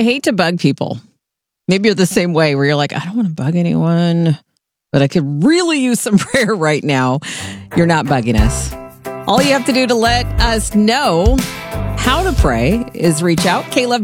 I hate to bug people. Maybe you're the same way where you're like, I don't want to bug anyone, but I could really use some prayer right now. You're not bugging us. All you have to do to let us know how to pray is reach out. Caleb